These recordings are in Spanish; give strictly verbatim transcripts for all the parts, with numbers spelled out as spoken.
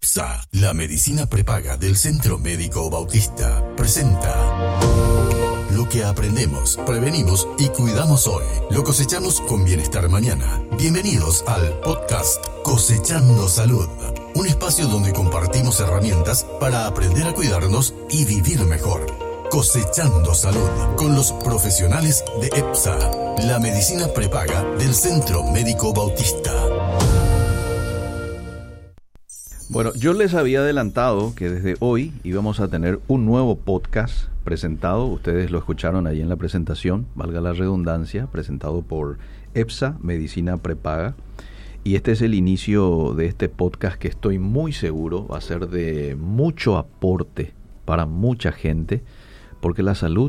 EPSA, la medicina prepaga del Centro Médico Bautista, presenta lo que aprendemos, prevenimos y cuidamos hoy. Lo cosechamos con bienestar mañana. Bienvenidos al podcast Cosechando Salud, un espacio donde compartimos herramientas para aprender a cuidarnos y vivir mejor. Cosechando Salud, con los profesionales de EPSA, la medicina prepaga del Centro Médico Bautista. Bueno, yo les había adelantado que desde hoy íbamos a tener un nuevo podcast presentado. Ustedes lo escucharon ahí en la presentación, valga la redundancia, presentado por EPSA, Medicina Prepaga. Y este es el inicio de este podcast que estoy muy seguro va a ser de mucho aporte para mucha gente, porque la salud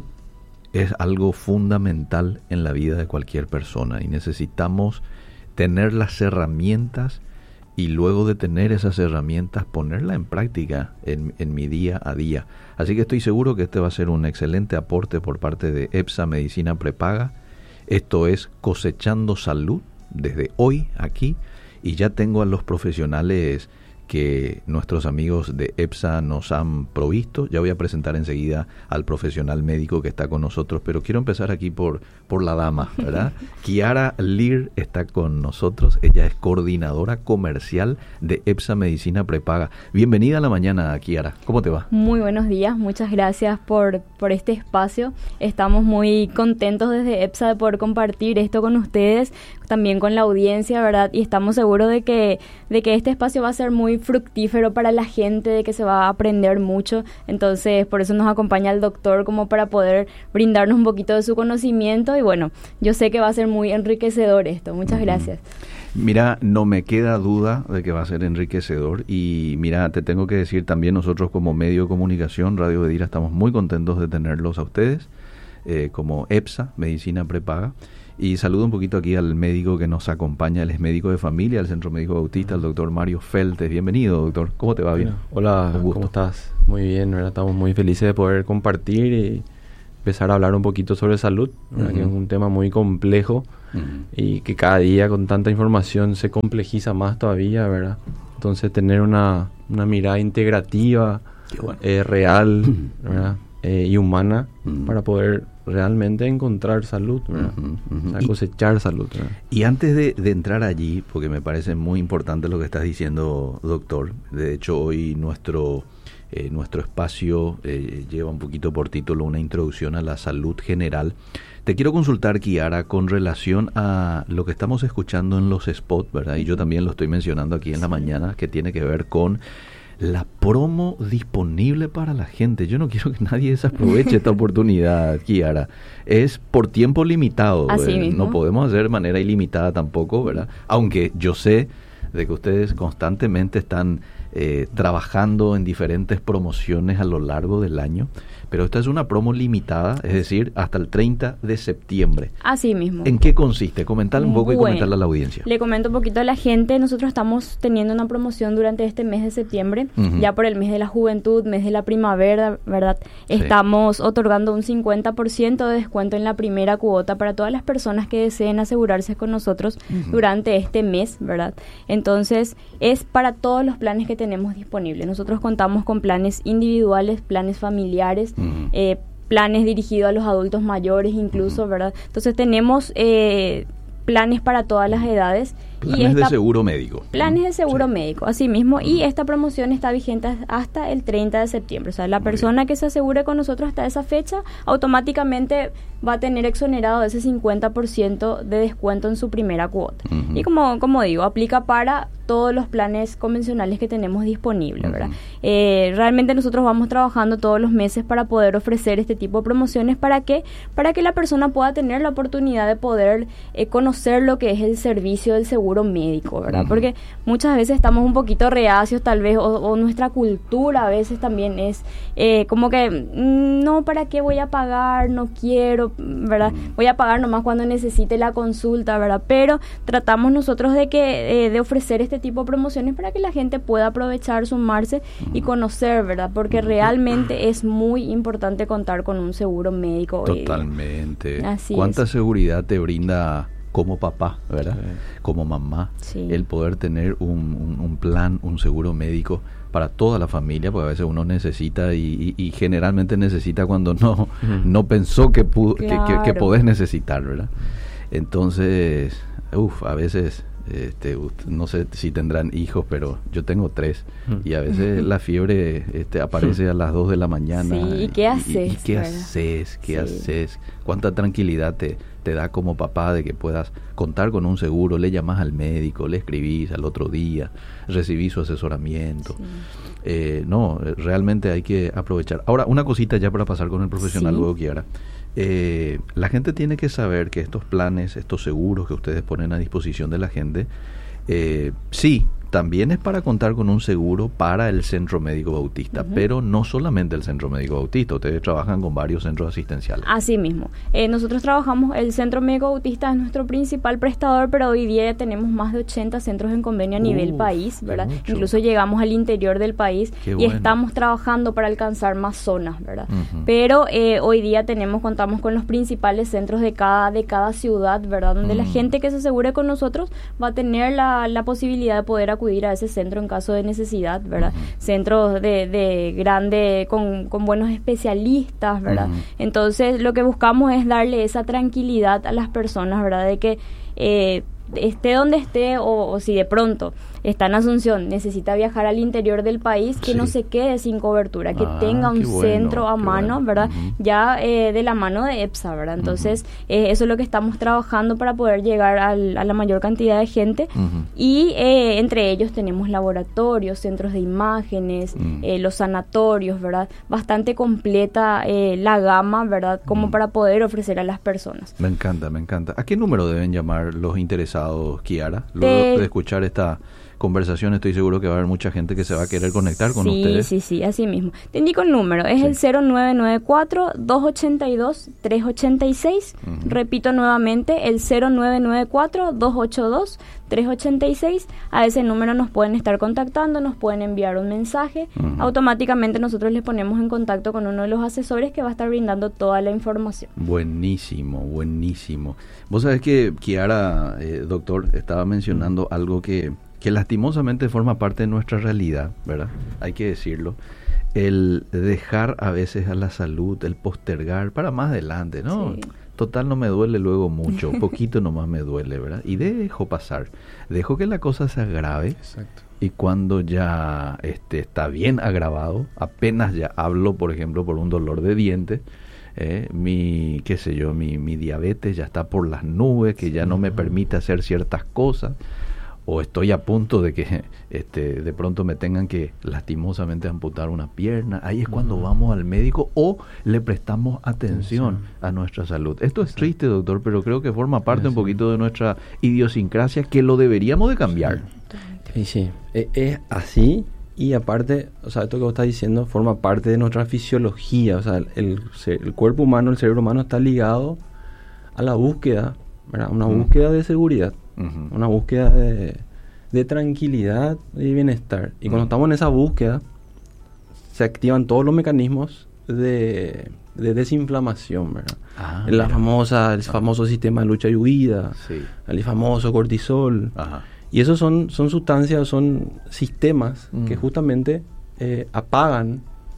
es algo fundamental en la vida de cualquier persona y necesitamos tener las herramientas y luego de tener esas herramientas ponerla en práctica en, en mi día a día. Así que estoy seguro que este va a ser un excelente aporte por parte de EPSA Medicina Prepaga. Esto es Cosechando Salud desde hoy aquí, y ya tengo a los profesionales que nuestros amigos de EPSA nos han provisto. Ya voy a presentar enseguida al profesional médico que está con nosotros, pero quiero empezar aquí por, por la dama, ¿verdad? Kiara Lear está con nosotros. Ella es coordinadora comercial de EPSA Medicina Prepaga. Bienvenida a la mañana, Kiara. ¿Cómo te va? Muy buenos días, muchas gracias por, por este espacio. Estamos muy contentos desde EPSA de poder compartir esto con ustedes, también con la audiencia, ¿verdad? Y estamos seguros de que, de que este espacio va a ser muy fructífero para la gente, de que se va a aprender mucho. Entonces, por eso nos acompaña el doctor, como para poder brindarnos un poquito de su conocimiento. Y bueno, yo sé que va a ser muy enriquecedor esto. Muchas gracias. Mira, no me queda duda de que va a ser enriquecedor. Y mira, te tengo que decir también, nosotros como medio de comunicación, Radio Bedira, estamos muy contentos de tenerlos a ustedes, eh, como EPSA, Medicina Prepaga. Y saludo un poquito aquí al médico que nos acompaña, él es médico de familia del Centro Médico Bautista, el doctor Mario Feltes. Bienvenido, doctor. ¿Cómo te va? Bien. Hola, ¿cómo estás? Muy bien, ¿verdad? Estamos muy felices de poder compartir y empezar a hablar un poquito sobre salud, ¿verdad? Uh-huh. Que es un tema muy complejo uh-huh. y que cada día con tanta información se complejiza más todavía, ¿verdad? Entonces tener una, una mirada integrativa, bueno. eh, real, uh-huh. ¿verdad? Eh, y humana uh-huh. para poder realmente encontrar salud, ¿verdad? Uh-huh, uh-huh. O sea, cosechar y, salud, ¿verdad? Y antes de, de entrar allí, porque me parece muy importante lo que estás diciendo, doctor, de hecho hoy nuestro, eh, nuestro espacio eh, lleva un poquito por título una introducción a la salud general. Te quiero consultar, Kiara, con relación a lo que estamos escuchando en los spots, ¿verdad? Y yo también lo estoy mencionando aquí en la mañana, que tiene que ver con la promo disponible para la gente. Yo no quiero que nadie desaproveche esta oportunidad, Kiara. Es por tiempo limitado. Así eh, mismo. No podemos hacer de manera ilimitada tampoco, ¿verdad? Aunque yo sé de que ustedes constantemente están eh, trabajando en diferentes promociones a lo largo del año, pero esta es una promo limitada, es decir, hasta el treinta de septiembre. Así mismo. ¿En qué consiste? Comentarle un poco bueno, y comentarle a la audiencia. Le comento un poquito a la gente. Nosotros estamos teniendo una promoción durante este mes de septiembre, uh-huh. ya por el mes de la juventud, mes de la primavera, ¿verdad? Sí. Estamos otorgando un cincuenta por ciento de descuento en la primera cuota para todas las personas que deseen asegurarse con nosotros uh-huh. durante este mes, ¿verdad? Entonces, es para todos los planes que tenemos disponibles. Nosotros contamos con planes individuales, planes familiares, uh-huh. eh, planes dirigidos a los adultos mayores incluso, uh-huh. ¿verdad? Entonces tenemos eh, planes para todas las edades. Planes y esta, de seguro médico. Planes de seguro sí. médico, así mismo. Uh-huh. Y esta promoción está vigente hasta el treinta de septiembre. O sea, la Muy persona bien. que se asegure con nosotros hasta esa fecha, automáticamente va a tener exonerado ese cincuenta por ciento de descuento en su primera cuota. Uh-huh. Y como, como digo, aplica para todos los planes convencionales que tenemos disponibles, ¿verdad? Uh-huh. Eh, realmente nosotros vamos trabajando todos los meses para poder ofrecer este tipo de promociones. ¿Para qué? Para que la persona pueda tener la oportunidad de poder eh, conocer lo que es el servicio del seguro médico, ¿verdad? Uh-huh. Porque muchas veces estamos un poquito reacios tal vez, o, o nuestra cultura a veces también es eh, como que no, ¿para qué voy a pagar? No quiero, ¿verdad? Uh-huh. Voy a pagar nomás cuando necesite la consulta, ¿verdad? Pero tratamos nosotros de que eh, de ofrecer este tipo de promociones para que la gente pueda aprovechar, sumarse uh-huh. y conocer, ¿verdad? Porque uh-huh. realmente es muy importante contar con un seguro médico. Totalmente. Eh, así ¿Cuánta es. seguridad te brinda como papá, ¿verdad? Sí. Como mamá, sí. el poder tener un, un, un plan, un seguro médico para toda la familia, porque a veces uno necesita y, y, y generalmente necesita cuando no, uh-huh. no pensó que, pudo, claro. que, que, que podés necesitar, ¿verdad? Entonces, uff, a veces... Este, no sé si tendrán hijos, pero yo tengo tres y a veces la fiebre este, aparece a las dos de la mañana. Sí, ¿y qué haces? ¿Y, y qué haces? ¿Qué sí. haces? ¿Cuánta tranquilidad te, te da como papá de que puedas contar con un seguro? Le llamas al médico, le escribís al otro día, recibís su asesoramiento. Sí. Eh, no, realmente hay que aprovechar. Ahora, una cosita ya para pasar con el profesional sí. luego, Kiara. Eh, la gente tiene que saber que estos planes, estos seguros que ustedes ponen a disposición de la gente, eh, sí, también es para contar con un seguro para el Centro Médico Bautista, uh-huh. pero no solamente el Centro Médico Bautista, ustedes trabajan con varios centros asistenciales. Así mismo, eh, nosotros trabajamos, el Centro Médico Bautista es nuestro principal prestador, pero hoy día ya tenemos más de ochenta centros en convenio a nivel Uf, país, ¿verdad? Incluso llegamos al interior del país qué y bueno. estamos trabajando para alcanzar más zonas, ¿verdad? Uh-huh. Pero eh, hoy día tenemos, contamos con los principales centros de cada, de cada ciudad, ¿verdad? Donde uh-huh. la gente que se asegure con nosotros va a tener la, la posibilidad de poder acudir a ese centro en caso de necesidad, ¿verdad? Uh-huh. Centros de, de grande, con, con buenos especialistas, ¿verdad? Uh-huh. Entonces, lo que buscamos es darle esa tranquilidad a las personas, ¿verdad? De que eh, esté donde esté o, o si de pronto está en Asunción, necesita viajar al interior del país, que sí. no se quede sin cobertura, que ah, tenga un bueno, centro a mano, bueno. ¿verdad? Uh-huh. Ya eh, de la mano de EPSA, ¿verdad? Entonces, uh-huh. eh, eso es lo que estamos trabajando para poder llegar al, a la mayor cantidad de gente. Uh-huh. Y eh, entre ellos tenemos laboratorios, centros de imágenes, uh-huh. eh, los sanatorios, ¿verdad? Bastante completa eh, la gama, ¿verdad? Como uh-huh. para poder ofrecer a las personas. Me encanta, me encanta. ¿A qué número deben llamar los interesados, Kiara? Luego de, de escuchar esta conversación, estoy seguro que va a haber mucha gente que se va a querer conectar con sí, ustedes. Sí, sí, sí, así mismo. Te indico el número, es sí. el cero nueve nueve cuatro, dos ocho dos, tres ocho seis. Uh-huh. Repito nuevamente, el cero nueve nueve cuatro, dos ocho dos, tres ocho seis. A ese número nos pueden estar contactando, nos pueden enviar un mensaje. Uh-huh. Automáticamente nosotros les ponemos en contacto con uno de los asesores que va a estar brindando toda la información. Buenísimo, buenísimo. Vos sabés que Kiara, eh, doctor, estaba mencionando uh-huh. algo que que lastimosamente forma parte de nuestra realidad, ¿verdad? Hay que decirlo. El dejar a veces a la salud, el postergar para más adelante, ¿no? Sí. Total, no me duele luego mucho, un poquito nomás me duele, ¿verdad? Y dejo pasar, dejo que la cosa se agrave. Exacto. Y cuando ya este, está bien agravado, apenas ya hablo, por ejemplo, por un dolor de dientes, eh, mi, qué sé yo, mi, mi diabetes ya está por las nubes, que ya no me permite hacer ciertas cosas, o estoy a punto de que este, de pronto me tengan que lastimosamente amputar una pierna, ahí es cuando vamos al médico o le prestamos atención sí, sí. a nuestra salud. Esto es triste, doctor, pero creo que forma parte sí, un poquito de nuestra idiosincrasia que lo deberíamos de cambiar. Sí, sí, es así y aparte, o sea, esto que vos estás diciendo forma parte de nuestra fisiología, o sea, el, el cuerpo humano, el cerebro humano está ligado a la búsqueda, ¿verdad? Una mm. búsqueda de seguridad. Uh-huh. Una búsqueda de, de tranquilidad y bienestar. Y uh-huh. cuando estamos en esa búsqueda, se activan todos los mecanismos de, de desinflamación, ¿verdad? Ah, la famosa, el famoso sistema de lucha y huida, sí. el famoso cortisol. Ajá. Y esos son, son sustancias, son sistemas uh-huh. que justamente eh, apagan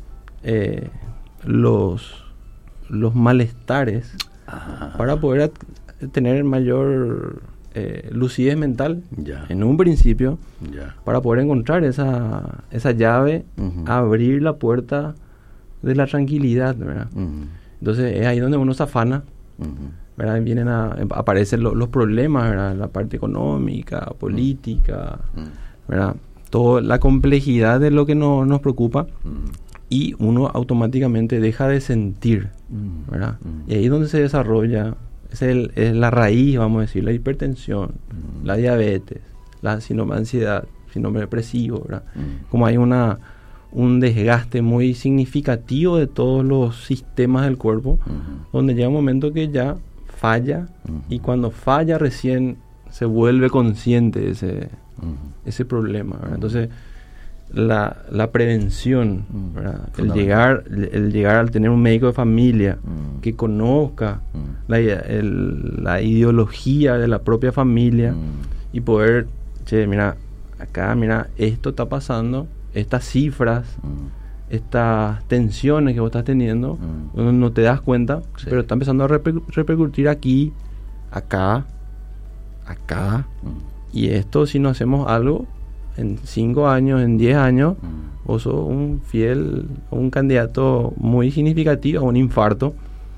eh, los, los malestares ah. para poder at- tener mayor... Eh, lucidez mental yeah. en un principio yeah. para poder encontrar esa esa llave, uh-huh. abrir la puerta de la tranquilidad, ¿verdad? Uh-huh. Entonces es ahí donde uno se afana, uh-huh. ¿verdad? Vienen a aparecen lo, los problemas, ¿verdad? La parte económica, política, uh-huh. ¿verdad? Toda la complejidad de lo que no, nos preocupa uh-huh. y uno automáticamente deja de sentir, uh-huh. ¿verdad? Uh-huh. Y ahí es donde se desarrolla Es, el, es la raíz, vamos a decir, la hipertensión, mm. la diabetes, la síndrome de ansiedad, síndrome depresivo, ¿verdad? Mm. Como hay una un desgaste muy significativo de todos los sistemas del cuerpo, mm. donde llega un momento que ya falla, mm. y cuando falla recién se vuelve consciente de ese, mm. ese problema, ¿verdad? Entonces, la, la prevención, ¿verdad? El llegar, el llegar al tener un médico de familia mm. que conozca mm. la, el, la ideología de la propia familia mm. y poder, che, mira, acá, mira, esto está pasando, estas cifras, mm. estas tensiones que vos estás teniendo, mm. no, no te das cuenta, sí. pero está empezando a reper, repercutir aquí, acá, acá, mm. y esto si no hacemos algo, en cinco años, en diez años, mm. vos sos un fiel, un candidato muy significativo a un infarto,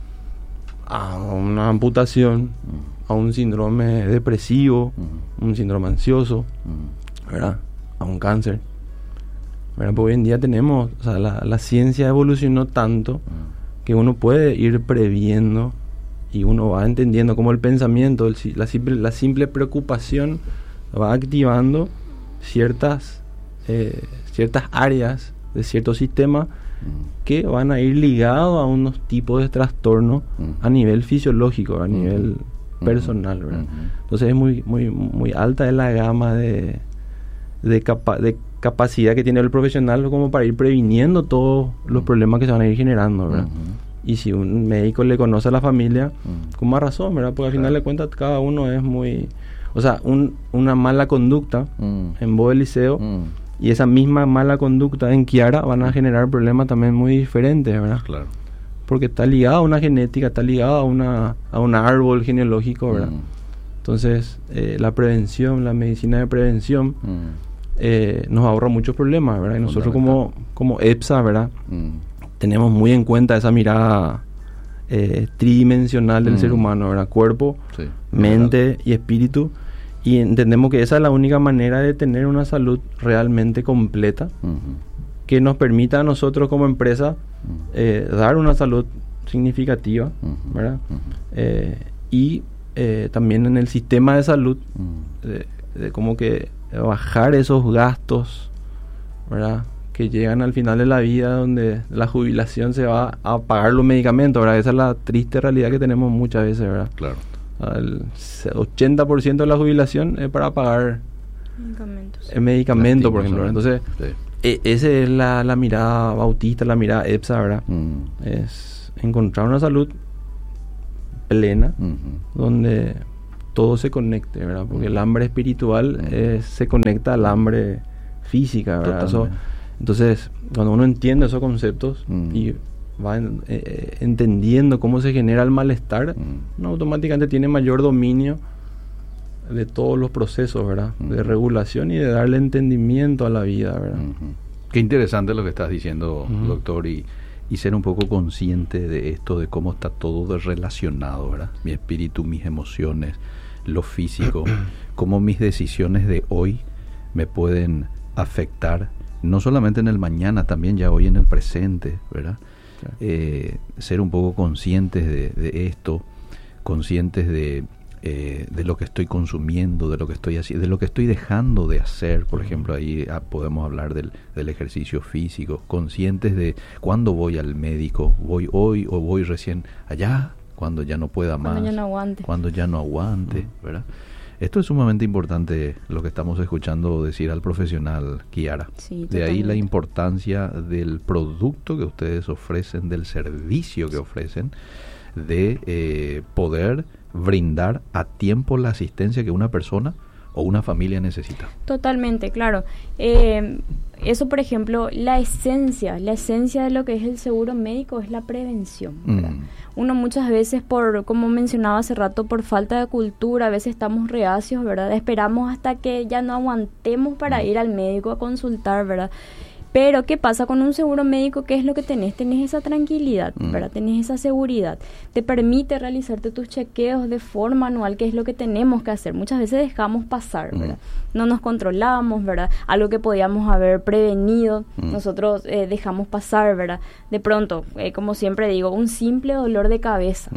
a una amputación, mm. a un síndrome depresivo, mm. un síndrome ansioso, mm. ¿verdad? A un cáncer. ¿Verdad? Porque hoy en día tenemos, o sea, la, la ciencia evolucionó tanto mm. que uno puede ir previendo y uno va entendiendo cómo el pensamiento, el, la, simple, la simple preocupación va activando ciertas eh, ciertas áreas de ciertos sistemas mm. que van a ir ligados a unos tipos de trastornos mm. a nivel fisiológico, a mm. nivel mm. personal, ¿verdad? Mm. Entonces es muy muy muy alta es la gama de de, capa de capacidad que tiene el profesional como para ir previniendo todos los mm. problemas que se van a ir generando, ¿verdad? Mm. Y si un médico le conoce a la familia, mm. con más razón, ¿verdad? Porque al final de cuentas cada uno es muy... O sea, un, una mala conducta mm. en vos del liceo mm. y esa misma mala conducta en Kiara van a generar problemas también muy diferentes, ¿verdad? Claro. Porque está ligado a una genética, está ligado a una a un árbol genealógico, ¿verdad? Mm. Entonces, eh, la prevención, la medicina de prevención mm. eh, nos ahorra muchos problemas, ¿verdad? Y nosotros como, como EPSA, ¿verdad? Mm. Tenemos muy en cuenta esa mirada eh, tridimensional del mm. ser humano, ¿verdad? Cuerpo, sí, mente ¿verdad? Y espíritu. Y entendemos que esa es la única manera de tener una salud realmente completa uh-huh. que nos permita a nosotros como empresa uh-huh. eh, dar una salud significativa, uh-huh. ¿verdad? Uh-huh. Eh, y eh, también en el sistema de salud uh-huh. de, de como que bajar esos gastos, ¿verdad? Que llegan al final de la vida donde la jubilación se va a pagar los medicamentos, ¿verdad? Esa es la triste realidad que tenemos muchas veces, ¿verdad? Claro. El ochenta por ciento de la jubilación es para pagar medicamentos, el medicamento, por ejemplo. Entonces, sí. e- esa es la, la mirada bautista, la mirada EPSA, ¿verdad? Mm. Es encontrar una salud plena, mm-hmm. donde todo se conecte, ¿verdad? Porque mm. el hambre espiritual mm. es, se conecta al hambre física, ¿verdad? Eso, entonces, cuando uno entiende esos conceptos mm. y va en, eh, entendiendo cómo se genera el malestar, mm. uno automáticamente tiene mayor dominio de todos los procesos, ¿verdad? Mm. De regulación y de darle entendimiento a la vida, ¿verdad? Mm-hmm. Qué interesante lo que estás diciendo, mm. doctor, y, y ser un poco consciente de esto, de cómo está todo relacionado, ¿verdad? Mi espíritu, mis emociones, lo físico, cómo mis decisiones de hoy me pueden afectar, no solamente en el mañana, también ya hoy en el presente, ¿verdad? Claro. Eh, ser un poco conscientes de, de esto, conscientes de, eh, de lo que estoy consumiendo, de lo que estoy haciendo, de lo que estoy dejando de hacer. Por ejemplo, ahí ah, podemos hablar del, del ejercicio físico, conscientes de cuándo voy al médico, voy hoy o voy recién allá, cuando ya no pueda más, cuando ya no aguante, cuando ya no aguante, uh-huh. ¿verdad? Esto es sumamente importante lo que estamos escuchando decir al profesional, Kiara. Sí, de ahí la importancia del producto que ustedes ofrecen, del servicio que ofrecen, de eh, poder brindar a tiempo la asistencia que una persona o una familia necesita. Totalmente, claro. Eh, eso, por ejemplo, la esencia, la esencia de lo que es el seguro médico es la prevención, ¿verdad? Mm. Uno muchas veces, por como mencionaba hace rato, por falta de cultura, a veces estamos reacios, ¿verdad? Esperamos hasta que ya no aguantemos para mm. ir al médico a consultar, ¿verdad? Pero, ¿qué pasa con un seguro médico? ¿Qué es lo que tenés? Tenés esa tranquilidad, mm. ¿verdad? Tenés esa seguridad. Te permite realizarte tus chequeos de forma anual, que es lo que tenemos que hacer. Muchas veces dejamos pasar, ¿verdad? Mm. No nos controlamos, ¿verdad? Algo que podíamos haber prevenido, mm. nosotros eh, dejamos pasar, ¿verdad? De pronto, eh, como siempre digo, un simple dolor de cabeza. Mm.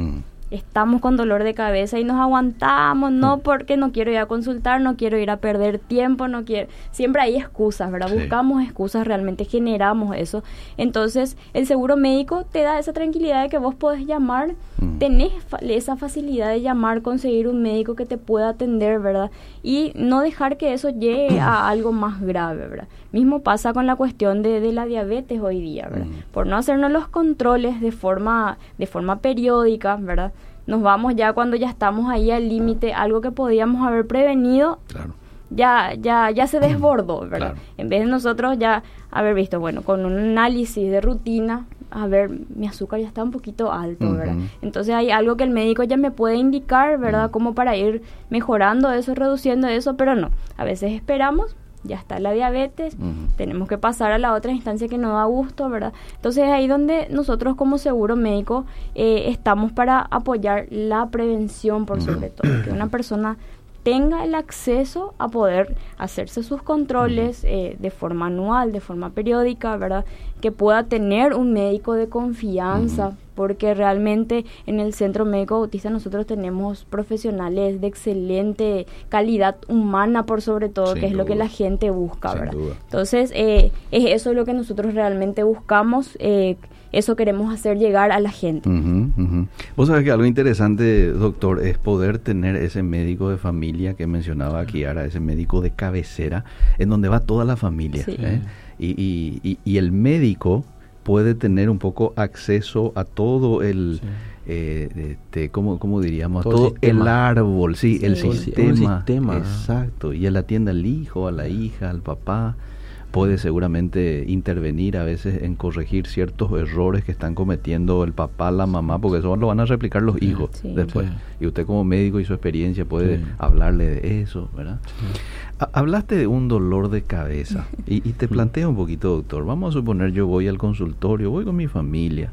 estamos con dolor de cabeza y nos aguantamos, no porque no quiero ir a consultar, no quiero ir a perder tiempo, no quiero, siempre hay excusas, ¿verdad? Sí. Buscamos excusas, realmente generamos eso. Entonces, el seguro médico te da esa tranquilidad de que vos podés llamar, mm. tenés fa- esa facilidad de llamar, conseguir un médico que te pueda atender, ¿verdad? Y no dejar que eso llegue a algo más grave, ¿verdad? Mismo pasa con la cuestión de, de la diabetes hoy día, ¿verdad? Mm. Por no hacernos los controles de forma, de forma periódica, ¿verdad? Nos vamos ya cuando ya estamos ahí al límite, algo que podíamos haber prevenido, claro. ya, ya, ya se desbordó, ¿verdad? Claro. En vez de nosotros ya haber visto, bueno, con un análisis de rutina, a ver, mi azúcar ya está un poquito alto, uh-huh. ¿verdad? Entonces hay algo que el médico ya me puede indicar, ¿verdad? Uh-huh. Como para ir mejorando eso, reduciendo eso, pero no. A veces esperamos, ya está la diabetes, uh-huh. tenemos que pasar a la otra instancia que no da gusto, ¿verdad? Entonces ahí donde nosotros como seguro médico eh, estamos para apoyar la prevención por sobre todo, que una persona tenga el acceso a poder hacerse sus controles eh, de forma anual, de forma periódica, ¿verdad? Que pueda tener un médico de confianza, uh-huh. porque realmente en el Centro Médico Bautista nosotros tenemos profesionales de excelente calidad humana por sobre todo, Sin que es duda. Lo que la gente busca, Sin ¿verdad? Duda. Entonces, eh, es eso lo que nosotros realmente buscamos, eh, eso queremos hacer llegar a la gente. Uh-huh, uh-huh. Vos sabés que algo interesante, doctor, es poder tener ese médico de familia que mencionaba Kiara, ese médico de cabecera, en donde va toda la familia. Sí. ¿eh? Y, y, y, y el médico puede tener un poco acceso a todo el, sí. eh, este, ¿cómo, cómo diríamos? Todo, todo el árbol, sí, sí el, sistema, el sistema. Exacto. Y él atiende al hijo, a la hija, al papá. Puede seguramente intervenir a veces en corregir ciertos errores que están cometiendo el papá, la mamá, porque eso lo van a replicar los hijos sí. después. Sí. Y usted como médico y su experiencia puede sí. hablarle de eso, ¿verdad? Sí. Hablaste de un dolor de cabeza y, y te planteo un poquito, doctor. Vamos a suponer yo voy al consultorio, voy con mi familia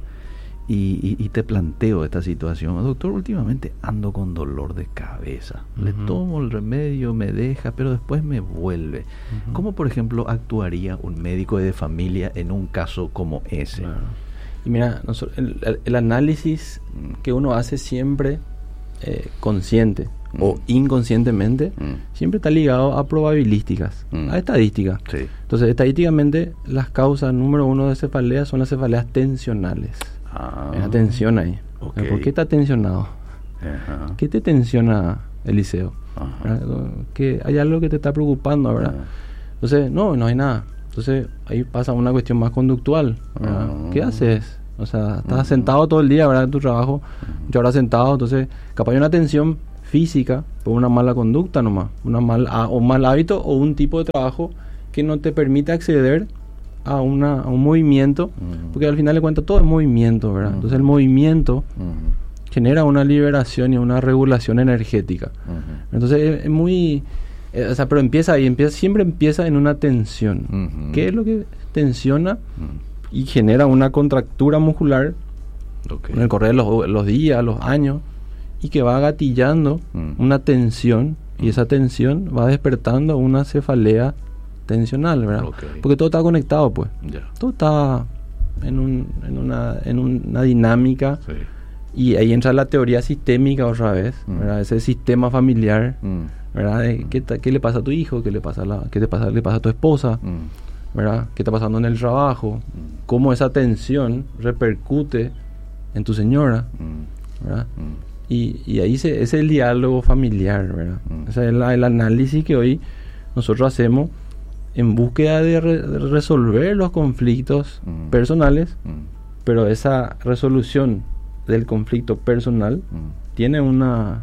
y, y, y te planteo esta situación. Doctor, últimamente ando con dolor de cabeza. Uh-huh. Le tomo el remedio, me deja, pero después me vuelve. Uh-huh. ¿Cómo, por ejemplo, actuaría un médico de familia en un caso como ese? Claro. Y mira, nosotros, el, el análisis que uno hace siempre eh, consciente mm. o inconscientemente, mm. siempre está ligado a probabilísticas, mm. a estadísticas. Sí. Entonces, estadísticamente, las causas número uno de cefalea son las cefaleas tensionales. Ah, hay atención ahí. Okay. ¿Por qué está tensionado? Uh-huh. ¿Qué te tensiona, Eliseo? Uh-huh. Que hay algo que te está preocupando, ¿verdad? Uh-huh. Entonces, no, no hay nada. Entonces, ahí pasa una cuestión más conductual, ¿verdad? Uh-huh. ¿Qué haces? O sea, estás uh-huh. sentado todo el día, ¿verdad? En tu trabajo, uh-huh. yo ahora sentado, entonces, capaz hay una tensión física por una mala conducta nomás, una mal, a, o mal hábito o un tipo de trabajo que no te permite acceder a, una, a un movimiento, uh-huh. porque al final de cuentas todo es movimiento, ¿verdad? Uh-huh. Entonces el movimiento uh-huh. genera una liberación y una regulación energética. Uh-huh. Entonces es, es muy... Eh, o sea, pero empieza ahí, empieza, siempre empieza en una tensión. Uh-huh. ¿Qué es lo que tensiona uh-huh. y genera una contractura muscular okay. en el correr de los, los días, los años, y que va gatillando uh-huh. una tensión, uh-huh. y esa tensión va despertando una cefalea tensional, ¿verdad? Okay. Porque todo está conectado, pues. Yeah. Todo está en, un, en, una, en una dinámica. Sí. Y ahí entra la teoría sistémica otra vez, mm. ¿verdad? Ese sistema familiar, mm. ¿verdad? De ¿qué, ¿Qué le pasa a tu hijo? ¿Qué le pasa a, la, qué te pasa, le pasa a tu esposa? Mm. ¿Verdad? ¿Qué está pasando en el trabajo? Mm. ¿Cómo esa tensión repercute en tu señora? Mm. ¿Verdad? Mm. Y, y ahí se, ese es el diálogo familiar, ¿verdad? Mm. Ese es el, el análisis que hoy nosotros hacemos en búsqueda de, re, de resolver los conflictos mm. personales, mm. pero esa resolución del conflicto personal mm. tiene una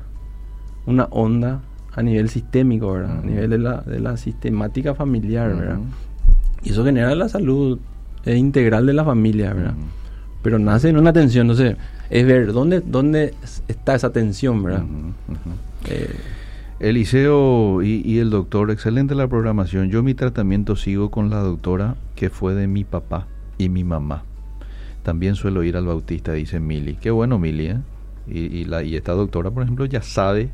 una onda a nivel sistémico, ¿verdad? Mm. A nivel de la, de la sistemática familiar, mm. ¿verdad? Y eso genera la salud eh, integral de la familia, ¿verdad? Mm. Pero nace en una tensión, entonces es ver dónde, dónde está esa tensión, ¿verdad? Mm. Mm. Eh, Eliseo y, y el doctor, excelente la programación. Yo mi tratamiento sigo con la doctora que fue de mi papá y mi mamá. También suelo ir al Bautista, dice Mili. Qué bueno, Mili, ¿eh? Y, y, la, y esta doctora, por ejemplo, ya sabe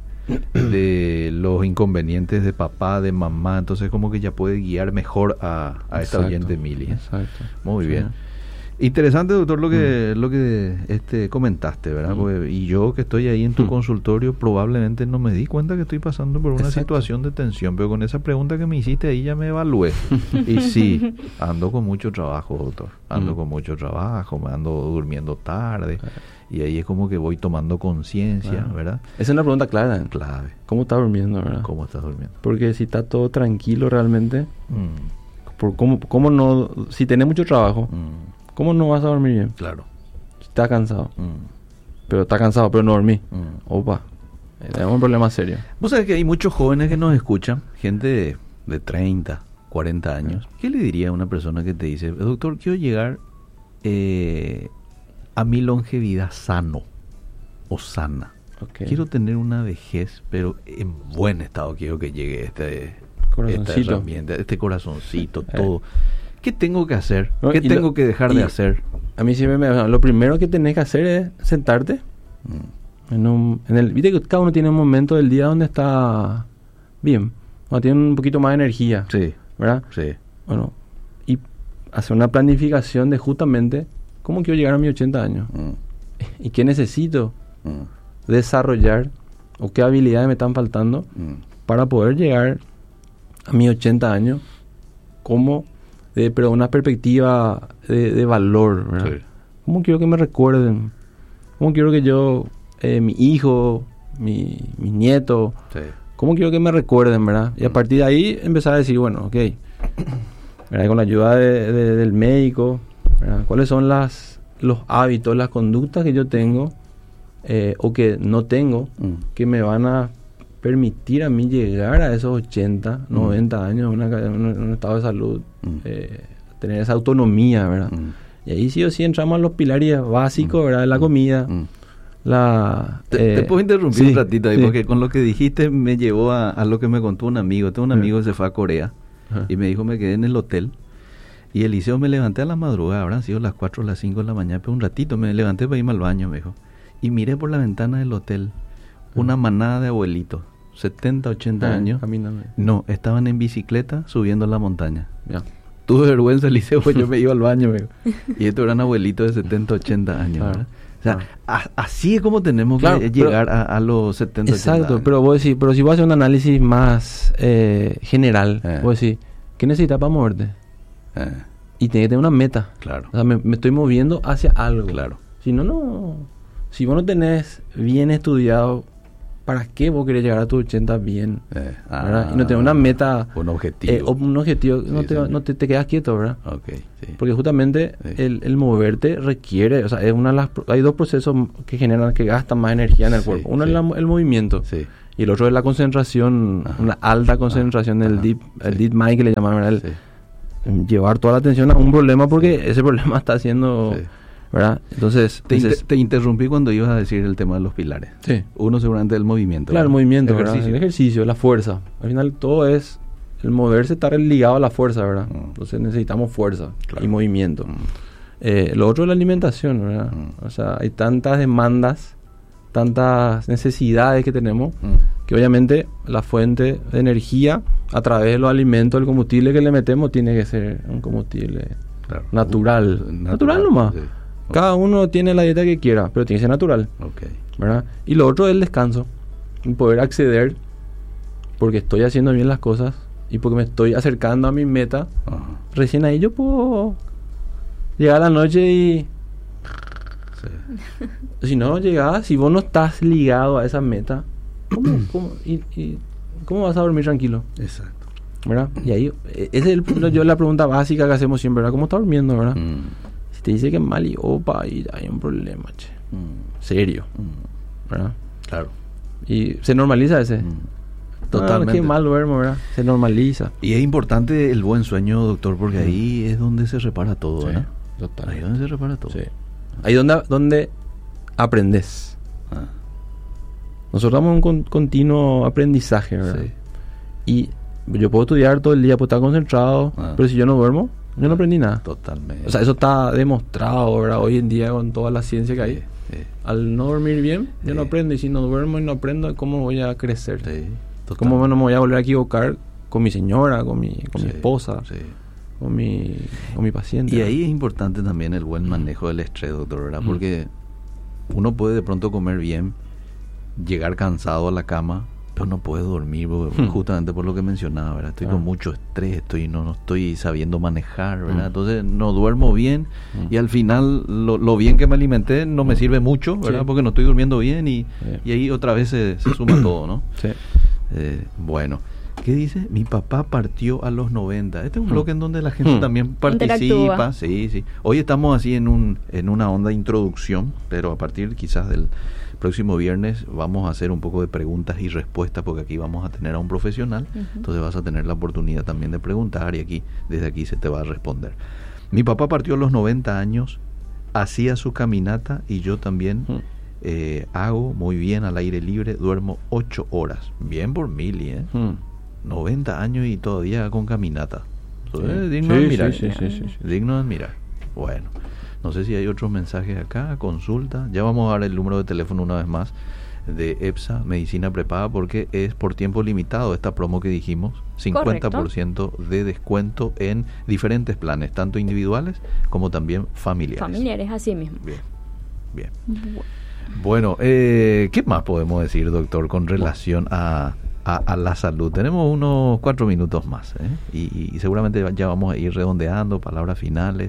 de los inconvenientes de papá, de mamá, entonces como que ya puede guiar mejor a, a esta oyente Mili. ¿eh? Exacto. Muy sí. bien. Interesante, doctor, lo que, mm. lo que este, comentaste, ¿verdad? Mm. Porque, y yo que estoy ahí en tu mm. consultorio, probablemente no me di cuenta que estoy pasando por una Exacto. situación de tensión, pero con esa pregunta que me hiciste ahí ya me evalué. Y sí, ando con mucho trabajo, doctor. Ando mm. con mucho trabajo, me ando durmiendo tarde. Y ahí es como que voy tomando conciencia, bueno, ¿verdad? Esa es una pregunta clara. Clave. ¿Cómo estás durmiendo, verdad? ¿Cómo estás durmiendo? Porque si está todo tranquilo realmente, mm. por cómo, cómo no, si tenés mucho trabajo, mm. ¿cómo no vas a dormir bien? Claro. Estás cansado. Mm. Pero estás cansado, pero no dormí. Mm. Opa. Tenemos un problema serio. Vos sabés que hay muchos jóvenes que nos escuchan, gente de, de treinta, cuarenta años. ¿Qué le diría a una persona que te dice, doctor, quiero llegar eh, a mi longevidad sano o sana? Okay. Quiero tener una vejez, pero en buen estado quiero que llegue este, esta herramienta, este corazoncito, todo. Eh. ¿Qué tengo que hacer? ¿Qué no, tengo lo, que dejar de hacer? A mí siempre me... Lo primero que tenés que hacer es sentarte. Mm. En un, en el, viste que cada uno tiene un momento del día donde está bien. Donde tiene un poquito más de energía. Sí. ¿Verdad? Sí. Bueno, y hacer una planificación de justamente cómo quiero llegar a mis ochenta años. Mm. Y qué necesito mm. desarrollar o qué habilidades me están faltando mm. para poder llegar a mis ochenta años como... De, pero una perspectiva de, de valor, ¿verdad? Sí. ¿Cómo quiero que me recuerden? ¿Cómo quiero que yo, eh, mi hijo, mi, mi nieto, sí. cómo quiero que me recuerden, ¿verdad? Y a partir de ahí empezar a decir, bueno, ok, ¿verdad? Con la ayuda de, de, del médico, ¿verdad? ¿Cuáles son las los hábitos, las conductas que yo tengo eh, o que no tengo mm. que me van a permitir a mí llegar a esos ochenta, mm. noventa años en un estado de salud, mm. eh, tener esa autonomía, ¿verdad? Mm. Y ahí sí o sí entramos a los pilares básicos, mm. ¿verdad? La comida, mm. la... Te, eh, te puedo interrumpir sí, un ratito ahí, sí. porque con lo que dijiste me llevó a, a lo que me contó un amigo. Tengo un amigo que se fue a Corea uh-huh. y me dijo, me quedé en el hotel y Eliseo, me levanté a la madrugada, habrán sido las cuatro o las cinco de la mañana, pero un ratito me levanté para irme al baño, me dijo, y miré por la ventana del hotel una uh-huh. manada de abuelitos, setenta, ochenta ah, años. Caminando. No, estaban en bicicleta subiendo la montaña. Ya. Tuve vergüenza, Eliseo, pues yo me iba al baño. Me... y estos eran abuelitos de setenta, ochenta años. Claro. O sea, ah. a, así es como tenemos claro, que llegar a, a los setenta, exacto, ochenta años. Pero vos decís, pero si vos haces un análisis más eh, general, eh. vos decís, ¿qué necesitas para moverte? Eh. Y tenés que tener una meta. Claro. O sea, me, me estoy moviendo hacia algo. Claro. Si no, no... Si vos no tenés bien estudiado, ¿para qué vos querés llegar a tus ochenta bien? Eh, ah, y no tenés una meta... Un objetivo. Eh, un objetivo, sí, no, te, no te, te quedas quieto, ¿verdad? Okay, sí. Porque justamente sí. el, el moverte requiere... O sea, es una de las, hay dos procesos que generan, que gastan más energía en el sí, cuerpo. Uno sí. es la, el movimiento. Sí. Y el otro es la concentración, ajá. una alta concentración, ajá. el deep, el sí. deep mind que le llaman, ¿verdad? El, sí. Llevar toda la atención a un problema porque sí. ese problema está haciendo... Sí. ¿verdad? Entonces te, dices, inter- te interrumpí cuando ibas a decir el tema de los pilares. Sí. Uno seguramente el movimiento. Claro, ¿verdad? el movimiento, el ejercicio. el ejercicio, la fuerza. Al final todo es el moverse, está ligado a la fuerza, ¿verdad? Mm. Entonces necesitamos fuerza claro. y movimiento. Mm. Eh, lo otro es la alimentación, ¿verdad? Mm. O sea, hay tantas demandas, tantas necesidades que tenemos mm. que obviamente la fuente de energía a través de los alimentos, el combustible que le metemos tiene que ser un combustible claro. natural. natural. Natural nomás. Sí. Cada uno tiene la dieta que quiera, pero tiene que ser natural. Okay. ¿Verdad? Y lo otro es el descanso. Poder acceder, porque estoy haciendo bien las cosas y porque me estoy acercando a mi meta. Uh-huh. Recién ahí yo puedo llegar a la noche y... Sí. Si no llegás, si vos no estás ligado a esa meta, ¿cómo, cómo, y, y, ¿cómo vas a dormir tranquilo? Exacto. ¿Verdad? Y ahí, esa es el, yo, la pregunta básica que hacemos siempre, ¿verdad? ¿Cómo estás durmiendo, verdad? Mm. Te dice que es mal y opa, y hay un problema, che. Mm. Serio. Mm. ¿Verdad? Claro. Y se normaliza ese. Mm. Totalmente. Ah, qué mal duermo, ¿verdad? Se normaliza. Y es importante el buen sueño, doctor, porque mm. ahí es donde se repara todo, ¿verdad? Sí, total. Ahí es donde se repara todo. Sí. Ahí es donde, donde aprendes. Ah. Nosotros damos un con, continuo aprendizaje, ¿verdad? Sí. Y yo puedo estudiar todo el día, puedo estar concentrado, ah. pero si yo no duermo, yo no aprendí nada. Totalmente. O sea, eso está demostrado, ¿verdad? Hoy en día con toda la ciencia que hay. Sí, sí. Al no dormir bien, sí. yo no aprendo. Y si no duermo y no aprendo, ¿cómo voy a crecer? Sí, ¿cómo no me voy a volver a equivocar con mi señora, con mi, con sí, mi esposa? Sí. con mi, con mi paciente. Y ahí es importante también el buen manejo del estrés, doctor, ¿verdad? Porque uno puede de pronto comer bien, llegar cansado a la cama, pero no puede dormir, porque, justamente por lo que mencionaba, ¿verdad? Estoy ah. con mucho estrés, estoy no, no estoy sabiendo manejar, ¿verdad? Mm. Entonces no duermo bien mm. y al final lo, lo bien que me alimenté no me sirve mucho, ¿verdad? Sí. Porque no estoy durmiendo bien y, sí. y ahí otra vez se, se suma todo, ¿no? Sí. Eh, bueno, ¿qué dice? Mi papá partió a los noventa. Este es un mm. bloque en donde la gente mm. también participa. Sí, sí. Hoy estamos así en un en una onda de introducción, pero a partir quizás del próximo viernes vamos a hacer un poco de preguntas y respuestas, porque aquí vamos a tener a un profesional, uh-huh. entonces vas a tener la oportunidad también de preguntar y aquí desde aquí se te va a responder. Mi papá partió a los noventa años, hacía su caminata y yo también uh-huh. eh, hago muy bien al aire libre, duermo ocho horas. Bien por Mili, ¿eh? Uh-huh. noventa años y todavía con caminata. Eso sí. Es digno sí, de admirar. Sí, sí, sí, sí, sí. Digno de admirar. Bueno. No sé si hay otros mensajes acá, consulta. Ya vamos a dar el número de teléfono una vez más de EPSA, Medicina Prepaga, porque es por tiempo limitado esta promo que dijimos. cincuenta por ciento Correcto. De descuento en diferentes planes, tanto individuales como también familiares. Familiares, así mismo. Bien, bien. Bueno, bueno eh, ¿qué más podemos decir, doctor, con relación a, a, a la salud? Tenemos unos cuatro minutos más, ¿eh? y, y seguramente ya vamos a ir redondeando, palabras finales.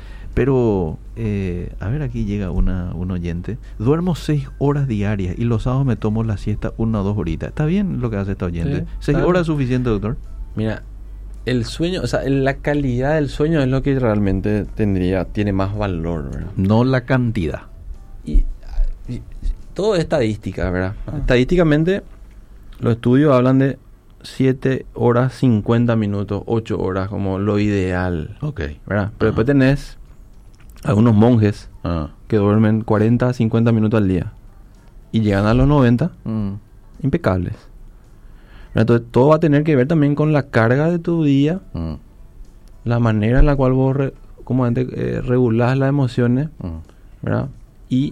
Pero, eh, a ver, aquí llega una un oyente. Duermo seis horas diarias y los sábados me tomo la siesta una o dos horitas. ¿Está bien lo que hace esta oyente? Sí, ¿Seis horas es suficiente, doctor? Mira, el sueño, o sea, la calidad del sueño es lo que realmente tendría, tiene más valor, ¿verdad? No la cantidad. Y, y todo es estadística, ¿verdad? Ah. Estadísticamente, los estudios hablan de siete horas cincuenta minutos, ocho horas como lo ideal. Ok. ¿Verdad? Pero Ajá. después tenés algunos monjes ah. que duermen cuarenta, cincuenta minutos al día y llegan a los noventa mm. impecables. Entonces todo va a tener que ver también con la carga de tu día, mm. la manera en la cual vos re, como antes, eh, regulás las emociones, mm. ¿verdad? Y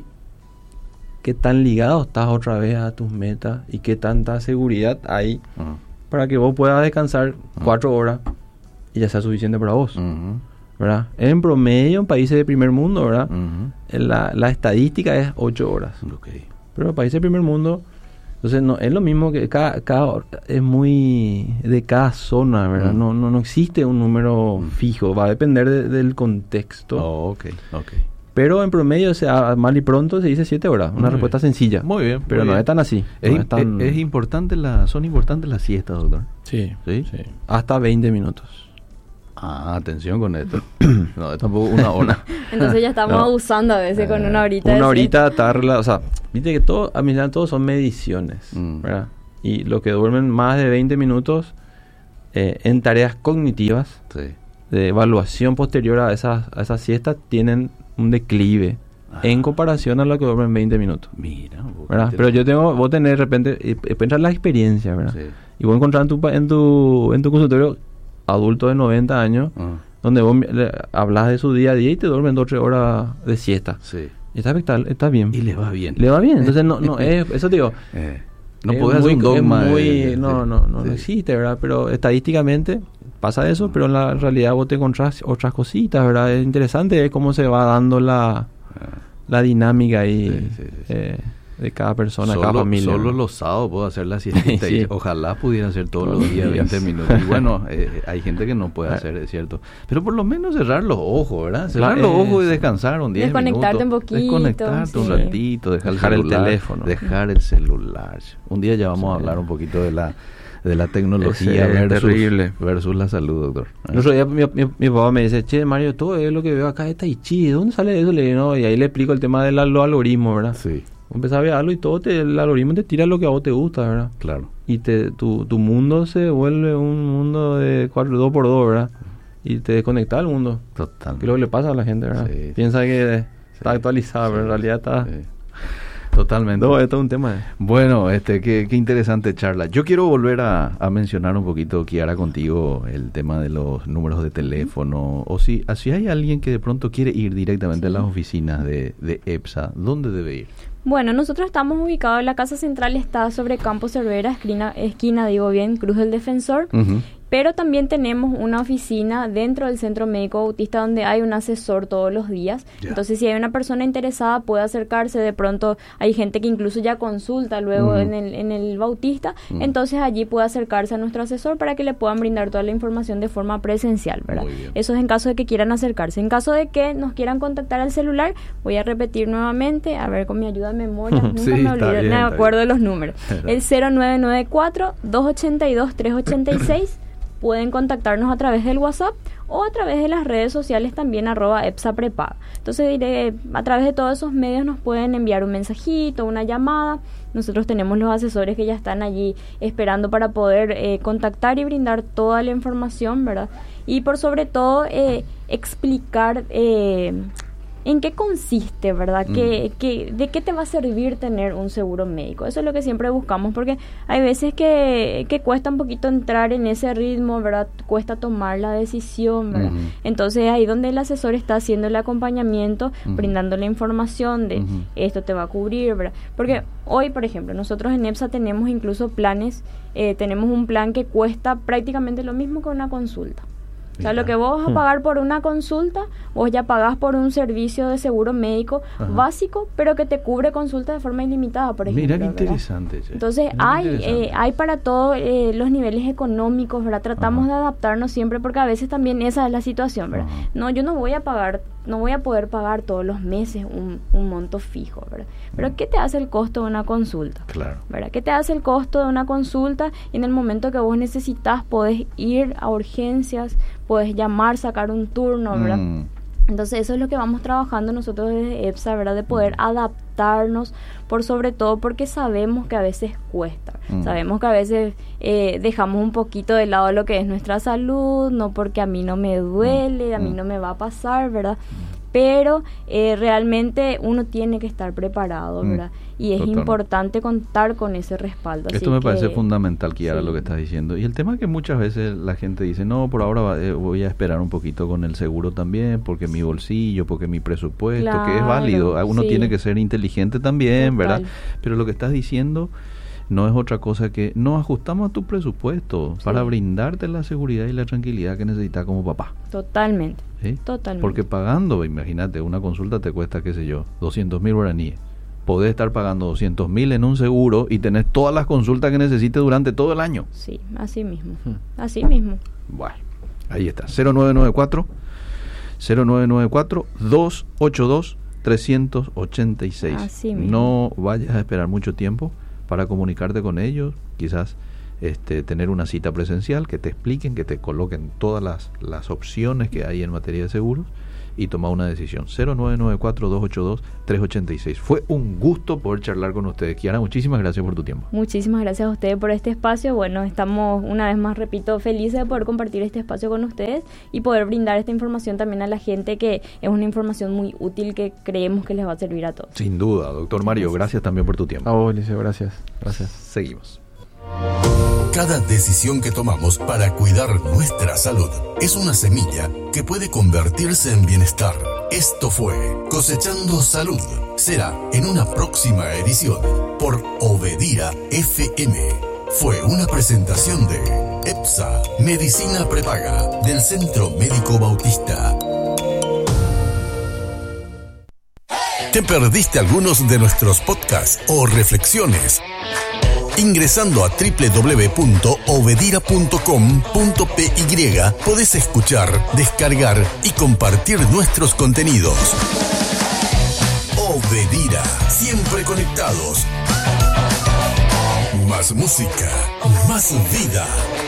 qué tan ligado estás otra vez a tus metas y qué tanta seguridad hay mm. para que vos puedas descansar mm. cuatro horas y ya sea suficiente para vos. Mm-hmm. ¿Verdad? En promedio en países de primer mundo, ¿verdad? Uh-huh. La, la estadística es ocho horas. Okay. Pero en países de primer mundo, entonces no es lo mismo que cada, cada es muy de cada zona, ¿verdad? Uh-huh. No, no, no existe un número uh-huh. fijo, va a depender de, del contexto. Oh, okay, okay. Pero en promedio, o sea, mal y pronto se dice siete horas. Una muy respuesta bien. Sencilla. Muy bien. Pero muy no bien. Es tan así. Es, no es, tan... es, es importante la, son importantes las siestas, doctor. Sí, sí, sí. Hasta veinte minutos. Ah, atención con esto. No, es tampoco una hora. Entonces ya estamos no. abusando a veces eh, con una horita. Una horita tarda, o sea, viste que todo, a mí todos son mediciones, mm. ¿verdad? Y los que duermen más de veinte minutos eh, en tareas cognitivas, sí. de evaluación posterior a esas, a esas siestas, tienen un declive ah. en comparación a los que duermen veinte minutos. Mira, ¿verdad? Pero yo tengo, vos tenés de repente, después entra la experiencia, ¿verdad? Sí. Y vos encontrás en tu, en tu, en tu consultorio adulto de noventa años, uh-huh. donde vos le hablas de su día a día y te duermen dos o tres horas de siesta. Sí. Y está, está, está bien. Y le va bien. Le va bien. Entonces, no, no, es, eso te digo. Eh, no puedes hacer un dogma. Muy, de, de, no, no, no, sí. no existe, ¿verdad? Pero estadísticamente pasa eso, uh-huh. pero en la realidad vos te encontrás otras cositas, ¿verdad? Es interesante es cómo se va dando la, uh-huh. la dinámica ahí. Sí, sí, sí, sí. Eh, de cada persona, solo, cada familia. Solo ¿no? los sábados puedo hacer la siestita. Sí. Ojalá pudiera hacer todos los días veinte minutos. Y bueno, eh, hay gente que no puede hacer, es cierto. Pero por lo menos cerrar los ojos, ¿verdad? Cerrar los ojos y descansar un diez minutos. Desconectarte un poquito. Desconectarte sí. un ratito, dejar, dejar el, celular, el teléfono. Dejar el celular. Un día ya vamos sí. a hablar un poquito de la de la tecnología versus, versus la salud, doctor. ¿Eh? El otro día mi, mi, mi papá me dice, che, Mario, todo lo que veo acá es Tai Chi. ¿De dónde sale eso? Le digo, no, y ahí le explico el tema de los algoritmos, ¿verdad? Sí. Empezás a ver algo y todo te, el algoritmo te tira lo que a vos te gusta, ¿verdad? Claro. Y te, tu, tu mundo se vuelve un mundo de cuatro, dos por dos, ¿verdad? Y te desconecta del mundo. Total. Que es lo que le pasa a la gente, ¿verdad? Sí. Piensa que sí. está actualizada, sí. pero en realidad está... Sí. Totalmente. No, esto es un tema. De... Bueno, este, qué, qué interesante charla. Yo quiero volver a, a mencionar un poquito, Kiara, contigo el tema de los números de teléfono. O si, si hay alguien que de pronto quiere ir directamente sí. a las oficinas de, de EPSA, ¿dónde debe ir? Bueno, nosotros estamos ubicados, la casa central está sobre Campo Cervera, esquina, esquina digo bien, Cruz del Defensor. Uh-huh. Pero también tenemos una oficina dentro del Centro Médico Bautista donde hay un asesor todos los días. Yeah. Entonces, si hay una persona interesada, puede acercarse. De pronto, hay gente que incluso ya consulta luego uh-huh. en, el, en el Bautista. Uh-huh. Entonces, allí puede acercarse a nuestro asesor para que le puedan brindar toda la información de forma presencial, ¿verdad? Eso es en caso de que quieran acercarse. En caso de que nos quieran contactar al celular, voy a repetir nuevamente, a ver, con mi ayuda de memoria, nunca sí, me olvido, bien, me acuerdo bien. de los números. El cero nueve nueve cuatro, dos ocho dos, tres ocho seis. Pueden contactarnos a través del WhatsApp o a través de las redes sociales también, arroba EPSA Prepaga. Entonces, diré, a través de todos esos medios nos pueden enviar un mensajito, una llamada. Nosotros tenemos los asesores que ya están allí esperando para poder eh, contactar y brindar toda la información, ¿verdad? Y por sobre todo, eh, explicar... Eh, ¿en qué consiste, verdad? Mm. ¿Qué, qué, ¿De qué te va a servir tener un seguro médico? Eso es lo que siempre buscamos, porque hay veces que, que cuesta un poquito entrar en ese ritmo, ¿verdad? Cuesta tomar la decisión, ¿verdad? Mm-hmm. Entonces, ahí donde el asesor está haciendo el acompañamiento, mm-hmm. brindando la información de mm-hmm. esto te va a cubrir, ¿verdad? Porque hoy, por ejemplo, nosotros en EPSA tenemos incluso planes, eh, tenemos un plan que cuesta prácticamente lo mismo que una consulta. O sea, lo que vos vas a pagar por una consulta, vos ya pagás por un servicio de seguro médico Ajá. básico, pero que te cubre consulta de forma ilimitada, por ejemplo. Mira qué interesante. Che. Entonces, Mira hay interesante. Eh, hay para todos eh, los niveles económicos, ¿verdad? Tratamos Ajá. de adaptarnos siempre, porque a veces también esa es la situación, ¿verdad? Ajá. No, yo no voy a pagar, no voy a poder pagar todos los meses un, un monto fijo, ¿verdad? Pero, ¿qué te hace el costo de una consulta? Claro. ¿Verdad? ¿Qué te hace el costo de una consulta? Y en el momento que vos necesitas, podés ir a urgencias, puedes llamar, sacar un turno, ¿verdad? Mm. Entonces, eso es lo que vamos trabajando nosotros desde EPSA, ¿verdad? De poder mm. adaptarnos, por sobre todo porque sabemos que a veces cuesta. Mm. Sabemos que a veces eh, dejamos un poquito de lado lo que es nuestra salud, no porque a mí no me duele, mm. a mí no me va a pasar, ¿verdad? Pero eh, realmente uno tiene que estar preparado, ¿verdad? Mm, y es totalmente. importante contar con ese respaldo. Esto así me que, parece fundamental, Kiara, sí. lo que estás diciendo. Y el tema es que muchas veces la gente dice, no, por ahora va, eh, voy a esperar un poquito con el seguro también, porque mi bolsillo, porque mi presupuesto, claro, que es válido. Uno sí. tiene que ser inteligente también, Total. ¿verdad? Pero lo que estás diciendo no es otra cosa que nos ajustamos a tu presupuesto sí. para brindarte la seguridad y la tranquilidad que necesitas como papá. Totalmente. ¿Sí? Totalmente. Porque pagando, imagínate, una consulta te cuesta, qué sé yo, doscientos mil guaraníes. Podés estar pagando doscientos mil en un seguro y tener todas las consultas que necesites durante todo el año. Sí, así mismo. Hmm. Así mismo. Bueno, ahí está. cero nueve nueve cuatro, cero nueve nueve cuatro, dos ocho dos, tres ocho seis. Así mismo. No vayas a esperar mucho tiempo para comunicarte con ellos, quizás este, tener una cita presencial, que te expliquen, que te coloquen todas las, las opciones que hay en materia de seguros y tomar una decisión. cero nueve nueve cuatro, dos ocho dos, tres ocho seis. Fue un gusto poder charlar con ustedes. Kiara, muchísimas gracias por tu tiempo. Muchísimas gracias a ustedes por este espacio. Bueno, estamos una vez más, repito, felices de poder compartir este espacio con ustedes y poder brindar esta información también a la gente, que es una información muy útil que creemos que les va a servir a todos. Sin duda, doctor Mario, gracias, gracias también por tu tiempo. A vos, Liceo, gracias. Gracias. Seguimos. Cada decisión que tomamos para cuidar nuestra salud es una semilla que puede convertirse en bienestar. Esto fue Cosechando Salud. Será en una próxima edición por Obedira F M. Fue una presentación de EPSA, Medicina Prepaga, del Centro Médico Bautista. ¿Te perdiste algunos de nuestros podcasts o reflexiones? Ingresando a doble u doble u doble u punto obedira punto com punto p y podés escuchar, descargar y compartir nuestros contenidos. Obedira, siempre conectados. Más música, más vida.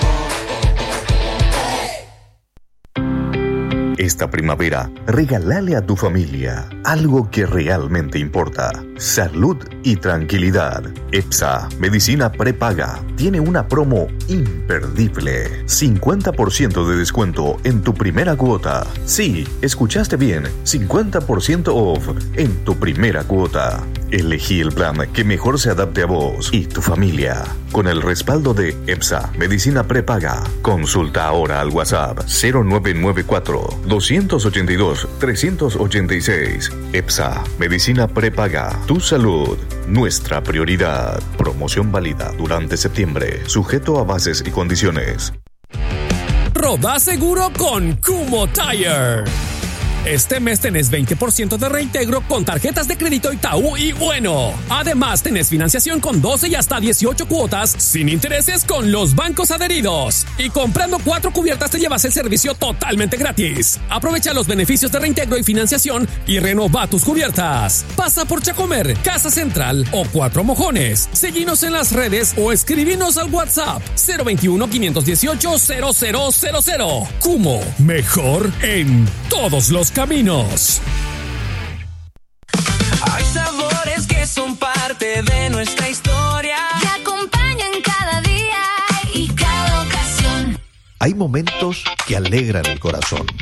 Esta primavera, regálale a tu familia algo que realmente importa: salud y tranquilidad. EPSA, Medicina Prepaga, tiene una promo imperdible. cincuenta por ciento de descuento en tu primera cuota. Sí, escuchaste bien, cincuenta por ciento off en tu primera cuota. Elegí el plan que mejor se adapte a vos y tu familia. Con el respaldo de EPSA, Medicina Prepaga. Consulta ahora al WhatsApp cero nueve nueve cuatro, dos ocho dos, tres ocho seis. EPSA, Medicina Prepaga. Tu salud, nuestra prioridad. Promoción válida durante septiembre, sujeto a bases y condiciones. Rodá seguro con Kummo Tire. Este mes tenés veinte por ciento de reintegro con tarjetas de crédito Itaú y Bueno. Además, tenés financiación con doce y hasta dieciocho cuotas sin intereses con los bancos adheridos. Y comprando cuatro cubiertas te llevas el servicio totalmente gratis. Aprovecha los beneficios de reintegro y financiación y renova tus cubiertas. Pasa por Chacomer, Casa Central o Cuatro Mojones. Seguinos en las redes o escribinos al WhatsApp cero veintiuno, quinientos dieciocho, cero cero cero cero. Kummo, mejor en todos los caminos. Hay sabores que son parte de nuestra historia, que acompañan cada día y cada ocasión. Hay momentos que alegran el corazón.